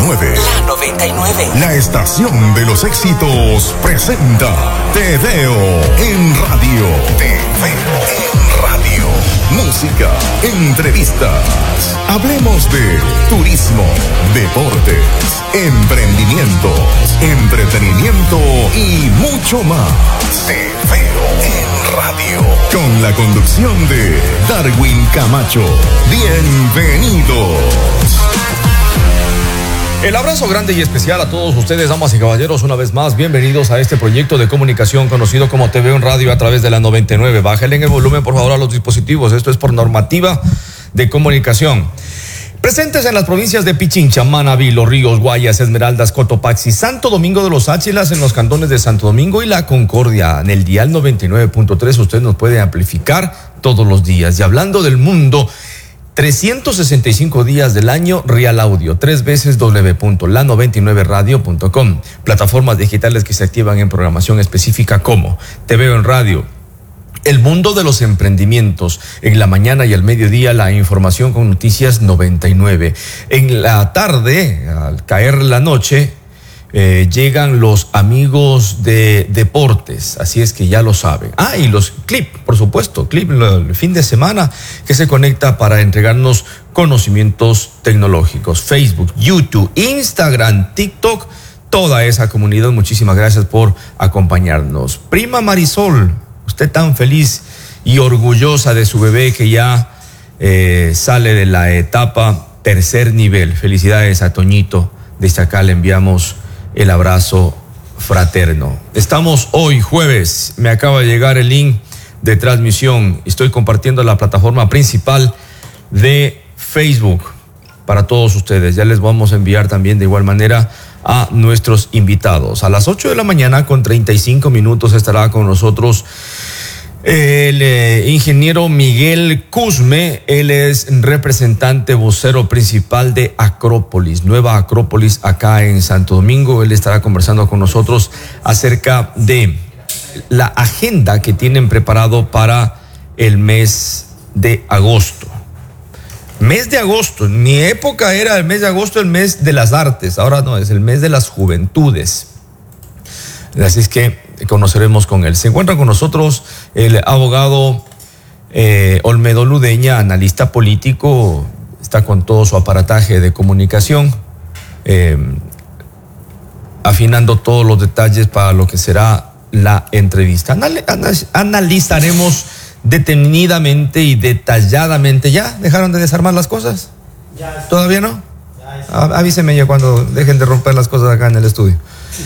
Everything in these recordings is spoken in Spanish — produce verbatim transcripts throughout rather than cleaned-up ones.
nueve. La noventa y nueve. La estación de los éxitos presenta Te Veo en Radio. Te Veo en Radio. Música, entrevistas. Hablemos de turismo, deportes, emprendimientos, entretenimiento y mucho más. Te Veo en Radio. Con la conducción de Darwin Camacho. Bienvenidos. El abrazo grande y especial a todos ustedes, damas y caballeros, una vez más, bienvenidos a este proyecto de comunicación conocido como Te Veo en Radio a través de la noventa y nueve. Bájenle en el volumen, por favor, a los dispositivos. Esto es por normativa de comunicación. Presentes en las provincias de Pichincha, Manabí, Los Ríos, Guayas, Esmeraldas, Cotopaxi, Santo Domingo de los Áchilas, en los cantones de Santo Domingo y La Concordia. En el dial noventa y nueve punto tres usted nos puede amplificar todos los días. Y hablando del mundo, trescientos sesenta y cinco días del año, Real Audio, tres veces w punto la noventa y nueve radio punto com. Plataformas digitales que se activan en programación específica como Te Veo en Radio. El mundo de los emprendimientos. En la mañana y al mediodía, la información con noticias noventa y nueve. En la tarde, al caer la noche, Eh, llegan los amigos de deportes, así es que ya lo saben. Ah, y los Clip, por supuesto, Clip, el fin de semana que se conecta para entregarnos conocimientos tecnológicos. Facebook, YouTube, Instagram, TikTok, toda esa comunidad, muchísimas gracias por acompañarnos. Prima Marisol, usted tan feliz y orgullosa de su bebé que ya eh, sale de la etapa tercer nivel. Felicidades a Toñito, desde acá le enviamos el abrazo fraterno. Estamos hoy jueves, me acaba de llegar el link de transmisión, estoy compartiendo la plataforma principal de Facebook para todos ustedes. Ya les vamos a enviar también de igual manera a nuestros invitados. A las ocho de la mañana con treinta y cinco minutos estará con nosotros el eh, ingeniero Miguel Cusme. Él es representante vocero principal de Acrópolis, Nueva Acrópolis, acá en Santo Domingo. Él estará conversando con nosotros acerca de la agenda que tienen preparado para el mes de agosto. Mes de agosto, en mi época era el mes de agosto, el mes de las artes, ahora no, es el mes de las juventudes. Así es que conoceremos con él. Se encuentra con nosotros el abogado eh, Olmedo Ludeña, analista político, está con todo su aparataje de comunicación, eh, afinando todos los detalles para lo que será la entrevista. Anal, anal, analizaremos detenidamente y detalladamente. ¿Ya dejaron de desarmar las cosas? Ya. ¿Todavía no? Ya, ya. Avíseme ya cuando dejen de romper las cosas acá en el estudio.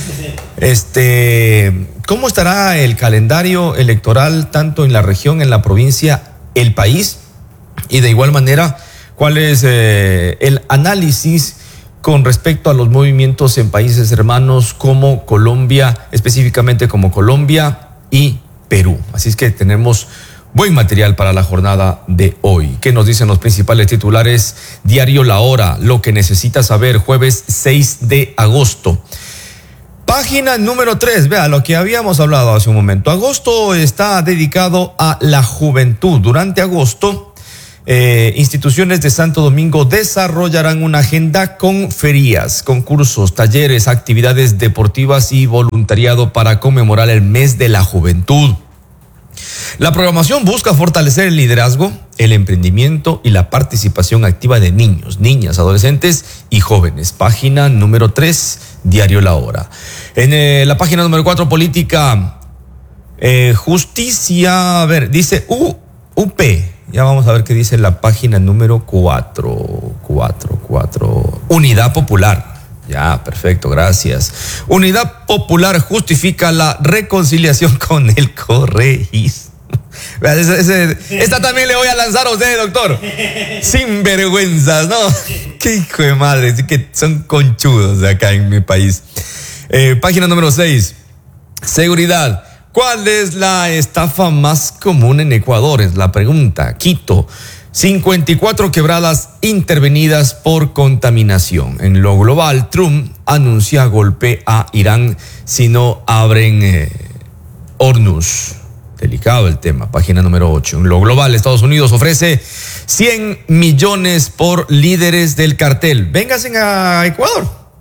Este, ¿cómo estará el calendario electoral tanto en la región, en la provincia, el país? Y de igual manera, ¿cuál es eh, el análisis con respecto a los movimientos en países hermanos como Colombia, específicamente como Colombia y Perú? Así es que tenemos buen material para la jornada de hoy. ¿Qué nos dicen los principales titulares? Diario La Hora, lo que necesita saber, jueves seis de agosto. Página número tres, vea lo que habíamos hablado hace un momento. Agosto está dedicado a la juventud. Durante agosto, eh, instituciones de Santo Domingo desarrollarán una agenda con ferias, concursos, talleres, actividades deportivas y voluntariado para conmemorar el mes de la juventud. La programación busca fortalecer el liderazgo, el emprendimiento y la participación activa de niños, niñas, adolescentes y jóvenes. Página número tres, Diario La Hora. En eh, la página número cuatro, política, eh, justicia, a ver, dice U, UP. Ya vamos a ver qué dice la página número cuatro, cuatro, cuatro. Unidad Popular. Ya, perfecto, gracias. Unidad Popular justifica la reconciliación con el correísmo. Ese, ese, esta también le voy a lanzar a usted, doctor. Sin vergüenzas, ¿no? Qué hijo de madre, sí que son conchudos de acá en mi país. Eh, página número seis. Seguridad. ¿Cuál es la estafa más común en Ecuador? Es la pregunta. Quito. cincuenta y cuatro quebradas intervenidas por contaminación. En lo global, Trump anuncia golpe a Irán si no abren eh, Hormuz. Delicado el tema. Página número ocho. En lo global, Estados Unidos ofrece cien millones por líderes del cartel. Vénganse a Ecuador.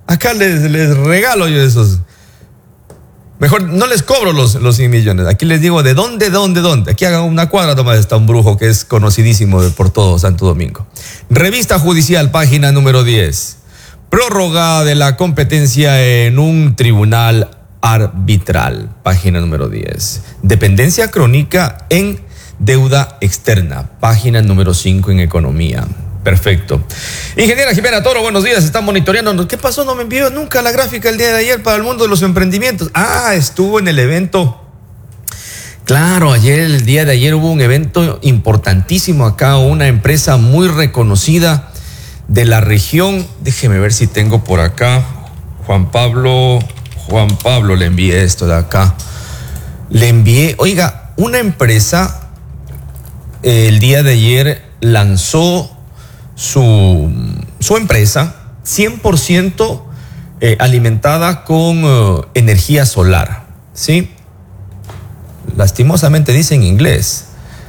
Acá les, les regalo yo esos. Mejor no les cobro los, los cien millones. Aquí les digo de dónde, dónde, dónde. Aquí hagan una cuadra, nomás está un brujo que es conocidísimo por todo Santo Domingo. Revista Judicial, página número diez. Prórroga de la competencia en un tribunal arbitral, página número diez. Dependencia crónica en deuda externa, página número cinco en economía. Perfecto. Ingeniera Jimena Toro, buenos días, están monitoreando. ¿Qué pasó? No me envió nunca la gráfica el día de ayer para el mundo de los emprendimientos. Ah, estuvo en el evento. Claro, ayer, el día de ayer hubo un evento importantísimo acá, una empresa muy reconocida de la región. Déjeme ver si tengo por acá. Juan Pablo, Juan Pablo, le envié esto de acá. Le envié, oiga, una empresa eh, el día de ayer lanzó su, su empresa cien por ciento eh, alimentada con uh, energía solar, ¿sí? Lastimosamente dice en inglés.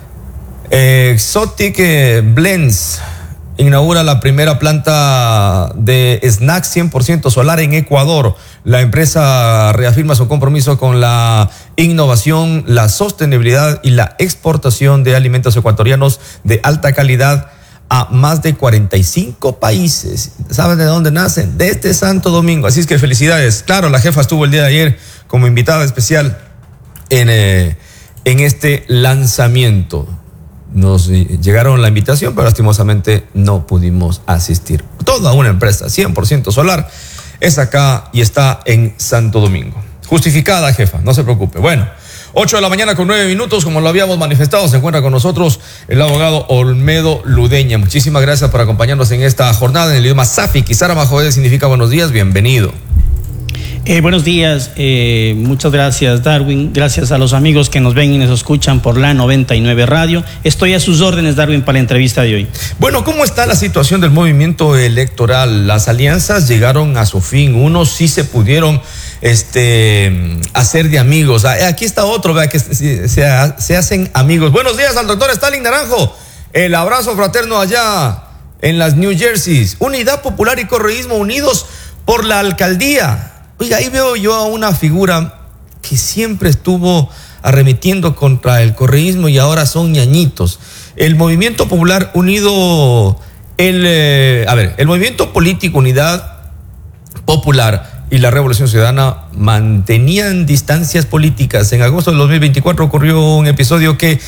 Eh, Exotic eh, Blends inaugura la primera planta de snacks cien por ciento solar en Ecuador. La empresa reafirma su compromiso con la innovación, la sostenibilidad y la exportación de alimentos ecuatorianos de alta calidad a más de cuarenta y cinco países. ¿Saben de dónde nacen? Desde Santo Domingo. Así es que felicidades. Claro, la jefa estuvo el día de ayer como invitada especial en, eh, en este lanzamiento. Nos llegaron la invitación, pero lastimosamente no pudimos asistir. Toda una empresa cien por ciento solar es acá y está en Santo Domingo. Justificada, jefa, no se preocupe. Bueno, ocho de la mañana con nueve minutos, como lo habíamos manifestado, se encuentra con nosotros el abogado Olmedo Ludeña. Muchísimas gracias por acompañarnos en esta jornada en el idioma Safi. Kisara Majoed significa buenos días, bienvenido. Eh, buenos días, eh, muchas gracias Darwin, gracias a los amigos que nos ven y nos escuchan por la noventa y nueve Radio. Estoy a sus órdenes, Darwin, para la entrevista de hoy. Bueno, ¿cómo está la situación del movimiento electoral? Las alianzas llegaron a su fin, unos sí se pudieron este, hacer de amigos. Aquí está otro, vea que se, se, se hacen amigos. Buenos días al doctor Stalin Naranjo, el abrazo fraterno allá en las New Jerseys. Unidad Popular y Correísmo unidos por la alcaldía. Oiga, ahí veo yo a una figura que siempre estuvo arremetiendo contra el correísmo y ahora son ñañitos. El Movimiento Popular Unido, el, eh, a ver, el Movimiento Político Unidad Popular y la Revolución Ciudadana mantenían distancias políticas. En agosto del dos mil veinticuatro ocurrió un episodio que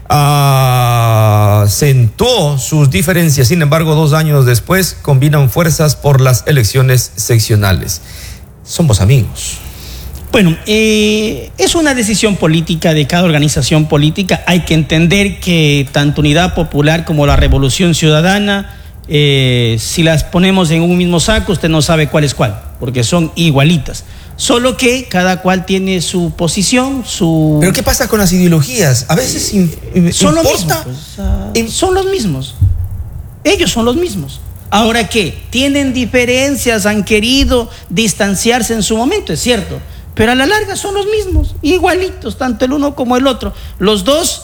acentuó sus diferencias. Sin embargo, dos años después combinan fuerzas por las elecciones seccionales. Somos amigos. Bueno, eh, es una decisión política de cada organización política. Hay que entender que tanto Unidad Popular como la Revolución Ciudadana, eh, si las ponemos en un mismo saco, usted no sabe cuál es cuál, porque son igualitas. Solo que cada cual tiene su posición, su... ¿Pero qué pasa con las ideologías? A veces in, in, son importa. Los mismos, pues, uh, in... son los mismos. Ellos son los mismos. Ahora, ¿qué? Tienen diferencias, han querido distanciarse en su momento, es cierto, pero a la larga son los mismos, igualitos, tanto el uno como el otro. Los dos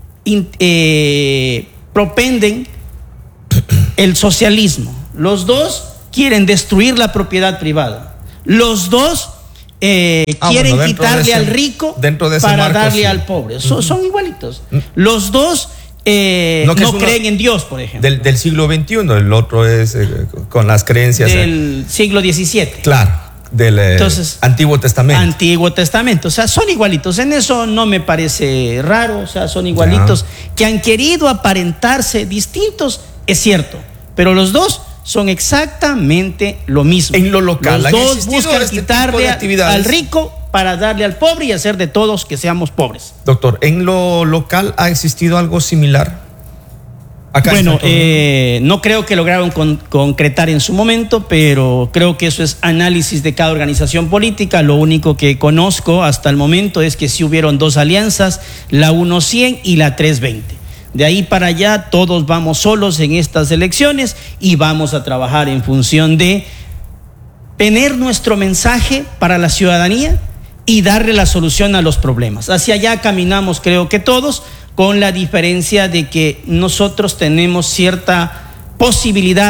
eh, propenden el socialismo, los dos quieren destruir la propiedad privada, los dos eh, ah, quieren bueno, quitarle ese, al rico para marco, darle sí. al pobre. So, uh-huh. Son igualitos. Uh-huh. Los dos Eh, no, no creen en Dios, por ejemplo. Del, del siglo veintiuno, el otro es eh, con las creencias. Del eh, siglo diecisiete. Claro, del eh, Entonces, Antiguo Testamento. Antiguo Testamento, o sea, son igualitos. En eso no me parece raro, o sea, son igualitos. Ya. Que han querido aparentarse distintos, es cierto, pero los dos son exactamente lo mismo. En lo local. Los dos buscan este quitarle al rico para darle al pobre y hacer de todos que seamos pobres. Doctor, ¿en lo local ha existido algo similar? Acá bueno, eh, no creo que lograron con, concretar en su momento, pero creo que eso es análisis de cada organización política. Lo único que conozco hasta el momento es que sí hubieron dos alianzas, la uno cien y la tres veinte. De ahí para allá todos vamos solos en estas elecciones y vamos a trabajar en función de tener nuestro mensaje para la ciudadanía y darle la solución a los problemas. Hacia allá caminamos, creo que todos, con la diferencia de que nosotros tenemos cierta posibilidad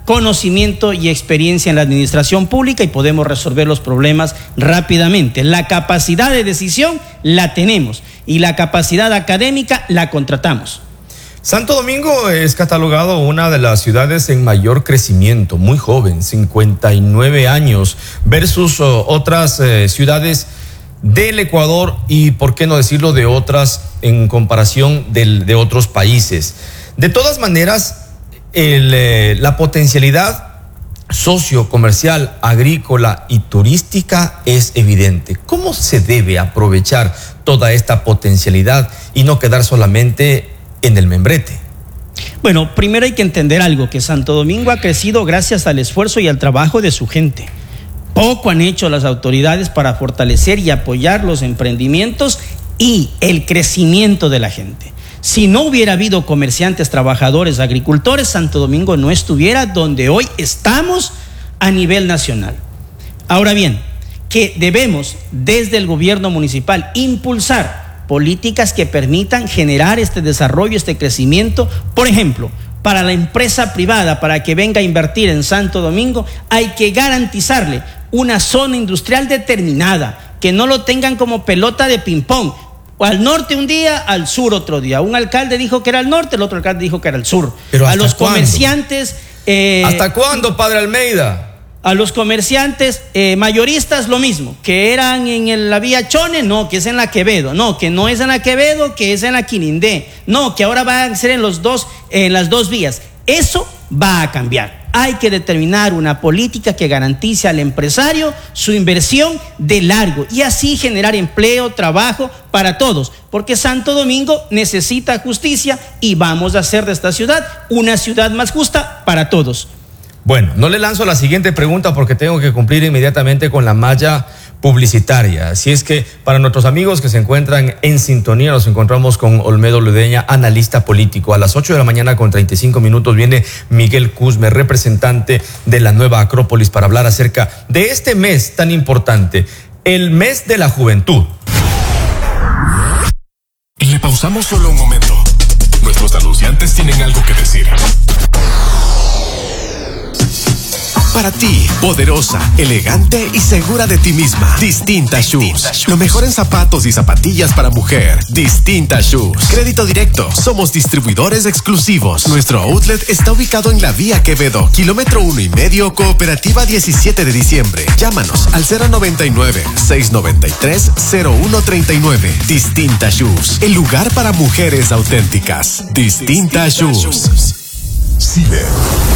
conocimiento y experiencia en la administración pública y podemos resolver los problemas rápidamente. La capacidad de decisión la tenemos y la capacidad académica la contratamos. Santo Domingo es catalogado una de las ciudades en mayor crecimiento, muy joven, cincuenta y nueve años, versus uh, otras uh, ciudades del Ecuador y, por qué no decirlo, de otras en comparación del, de otros países. De todas maneras, el, eh, la potencialidad socio, comercial, agrícola y turística es evidente. ¿Cómo se debe aprovechar toda esta potencialidad y no quedar solamente en el membrete? Bueno, primero hay que entender algo, que Santo Domingo ha crecido gracias al esfuerzo y al trabajo de su gente. Poco han hecho las autoridades para fortalecer y apoyar los emprendimientos y el crecimiento de la gente. Si no hubiera habido comerciantes, trabajadores, agricultores, Santo Domingo no estuviera donde hoy estamos a nivel nacional. Ahora bien, que debemos desde el gobierno municipal impulsar políticas que permitan generar este desarrollo, este crecimiento. Por ejemplo, para la empresa privada, para que venga a invertir en Santo Domingo, hay que garantizarle una zona industrial determinada, que no lo tengan como pelota de ping-pong. Al norte un día, al sur otro día. Un alcalde dijo que era al norte, el otro alcalde dijo que era al sur. Pero a los ¿cuándo? comerciantes... Eh, ¿Hasta cuándo, padre Almeida? A los comerciantes eh, mayoristas lo mismo, que eran en el, la vía Chone, no, que es en la Quevedo, no, que no es en la Quevedo, que es en la Quinindé, no, que ahora van a ser en, los dos, en las dos vías. Eso va a cambiar. Hay que determinar una política que garantice al empresario su inversión de largo y así generar empleo, trabajo para todos, porque Santo Domingo necesita justicia y vamos a hacer de esta ciudad una ciudad más justa para todos. Bueno, no le lanzo la siguiente pregunta porque tengo que cumplir inmediatamente con la malla publicitaria. Así es que para nuestros amigos que se encuentran en sintonía, nos encontramos con Olmedo Ludeña, analista político. A las ocho de la mañana con treinta y cinco minutos viene Miguel Cusme, representante de la Nueva Acrópolis, para hablar acerca de este mes tan importante, el mes de la juventud. Le pausamos solo un momento. Nuestros anunciantes tienen algo que decir. Para ti, poderosa, elegante y segura de ti misma. Distinta Shoes. Lo mejor en zapatos y zapatillas para mujer. Distinta Shoes. Crédito directo. Somos distribuidores exclusivos. Nuestro outlet está ubicado en la vía Quevedo, kilómetro uno y medio, Cooperativa diecisiete de diciembre. Llámanos al cero noventa y nueve, seiscientos noventa y tres, cero uno treinta y nueve. Distinta Shoes. El lugar para mujeres auténticas. Distinta Shoes. Siler.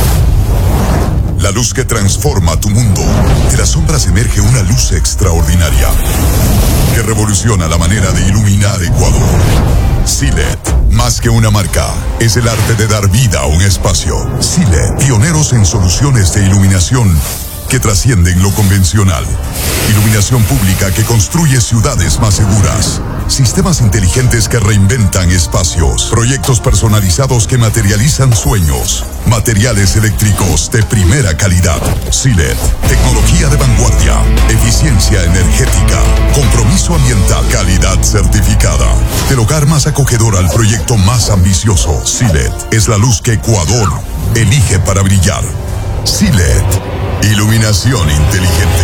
La luz que transforma tu mundo. De las sombras emerge una luz extraordinaria que revoluciona la manera de iluminar Ecuador. Silet, más que una marca, es el arte de dar vida a un espacio. Silet, pioneros en soluciones de iluminación que trascienden lo convencional. Iluminación pública que construye ciudades más seguras. Sistemas inteligentes que reinventan espacios. Proyectos personalizados que materializan sueños. Materiales eléctricos de primera calidad. Silet, tecnología de vanguardia. Eficiencia energética. Compromiso ambiental. Calidad certificada. Del hogar más acogedor al proyecto más ambicioso. Silet es la luz que Ecuador elige para brillar. Silet. Iluminación inteligente.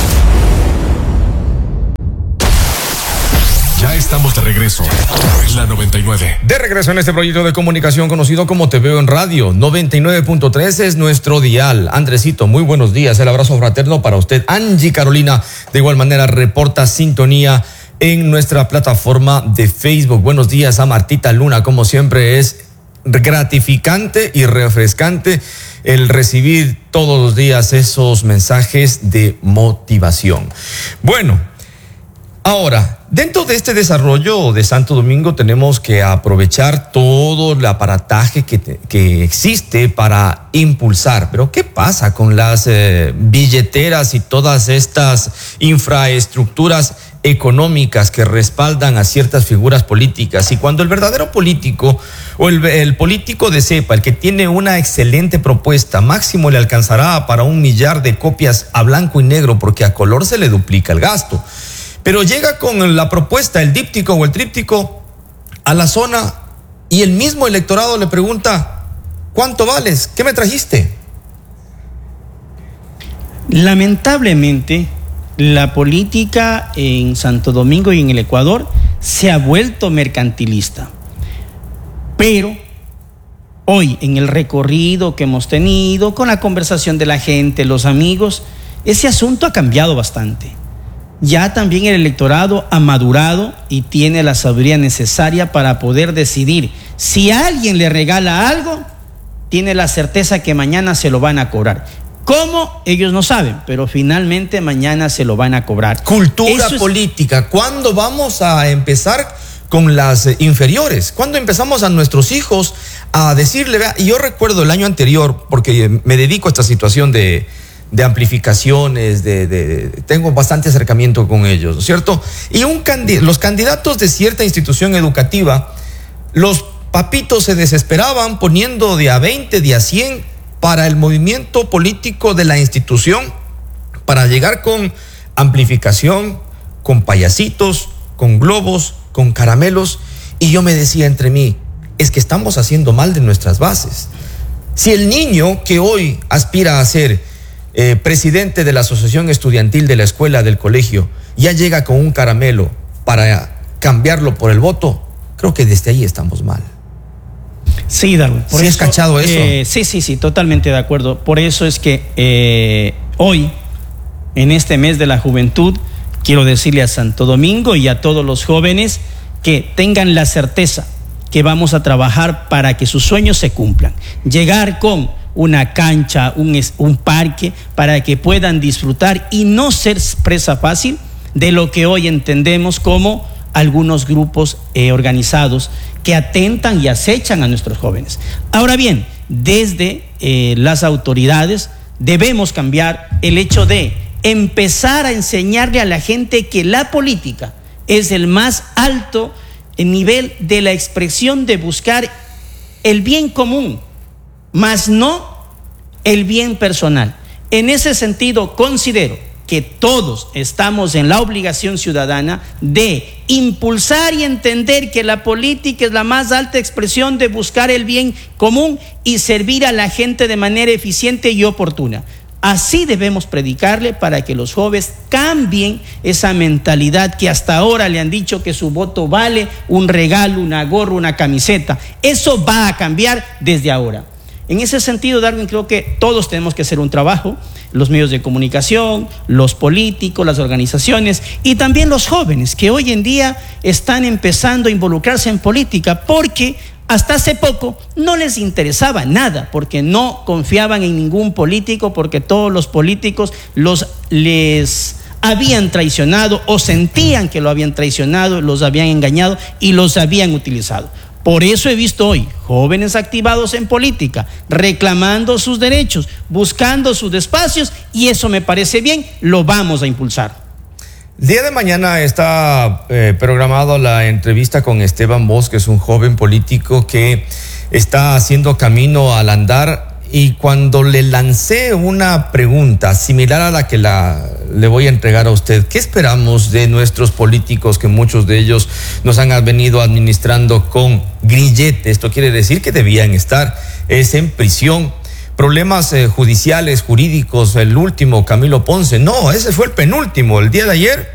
Ya estamos de regreso. La noventa y nueve. De regreso en este proyecto de comunicación conocido como Te Veo en Radio. noventa y nueve punto tres es nuestro dial. Andresito, muy buenos días. El abrazo fraterno para usted. Angie Carolina, de igual manera, reporta sintonía en nuestra plataforma de Facebook. Buenos días a Martita Luna. Como siempre, es gratificante y refrescante el recibir todos los días esos mensajes de motivación. Bueno, ahora, dentro de este desarrollo de Santo Domingo tenemos que aprovechar todo el aparataje que, te, que existe para impulsar. Pero ¿qué pasa con las eh, billeteras y todas estas infraestructuras económicas que respaldan a ciertas figuras políticas? Y cuando el verdadero político o el, el político de cepa, el que tiene una excelente propuesta, máximo le alcanzará para un millar de copias a blanco y negro, porque a color se le duplica el gasto. Pero llega con la propuesta, el díptico o el tríptico, a la zona y el mismo electorado le pregunta: ¿cuánto vales? ¿Qué me trajiste? Lamentablemente, la política en Santo Domingo y en el Ecuador se ha vuelto mercantilista. Pero hoy, en el recorrido que hemos tenido, con la conversación de la gente, los amigos, ese asunto ha cambiado bastante. Ya también el electorado ha madurado y tiene la sabiduría necesaria para poder decidir. Si a alguien le regala algo, tiene la certeza que mañana se lo van a cobrar. ¿Cómo? Ellos no saben, pero finalmente mañana se lo van a cobrar. Cultura es... política. ¿Cuándo vamos a empezar con las eh, inferiores? ¿Cuándo empezamos a nuestros hijos a decirle? Vea, y yo recuerdo el año anterior, porque me dedico a esta situación de, de amplificaciones, de, de, de, tengo bastante acercamiento con ellos, ¿no es cierto? Y un candid- los candidatos de cierta institución educativa, los papitos se desesperaban poniendo de a veinte, de a cien para el movimiento político de la institución, para llegar con amplificación, con payasitos, con globos, con caramelos. Y yo me decía entre mí, es que estamos haciendo mal de nuestras bases. Si el niño que hoy aspira a ser eh, presidente de la asociación estudiantil de la escuela, del colegio, ya llega con un caramelo para cambiarlo por el voto, creo que desde ahí estamos mal. Sí, Darwin. ¿Sí eso, has cachado eso? Eh, sí, sí, sí, totalmente de acuerdo. Por eso es que eh, hoy, en este mes de la juventud, quiero decirle a Santo Domingo y a todos los jóvenes que tengan la certeza que vamos a trabajar para que sus sueños se cumplan. Llegar con una cancha, un, un parque, para que puedan disfrutar y no ser presa fácil de lo que hoy entendemos como algunos grupos eh, organizados que atentan y acechan a nuestros jóvenes. Ahora bien, desde eh, las autoridades debemos cambiar el hecho de empezar a enseñarle a la gente que la política es el más alto nivel de la expresión de buscar el bien común, más no el bien personal. En ese sentido, considero que todos estamos en la obligación ciudadana de impulsar y entender que la política es la más alta expresión de buscar el bien común y servir a la gente de manera eficiente y oportuna. Así debemos predicarle para que los jóvenes cambien esa mentalidad que hasta ahora le han dicho que su voto vale un regalo, una gorra, una camiseta. Eso va a cambiar desde ahora. En ese sentido, Darwin, creo que todos tenemos que hacer un trabajo, los medios de comunicación, los políticos, las organizaciones y también los jóvenes que hoy en día están empezando a involucrarse en política porque hasta hace poco no les interesaba nada, porque no confiaban en ningún político, porque todos los políticos los les habían traicionado o sentían que lo habían traicionado, los habían engañado y los habían utilizado. Por eso he visto hoy jóvenes activados en política, reclamando sus derechos, buscando sus espacios, y eso me parece bien, lo vamos a impulsar. El día de mañana está eh, programada la entrevista con Esteban Bosch, que es un joven político que está haciendo camino al andar, y cuando le lancé una pregunta similar a la que la, le voy a entregar a usted, ¿qué esperamos de nuestros políticos, que muchos de ellos nos han venido administrando con grillete? Esto quiere decir que debían estar es en prisión. Problemas eh, judiciales, jurídicos, el último, Camilo Ponce, no, ese fue el penúltimo. El día de ayer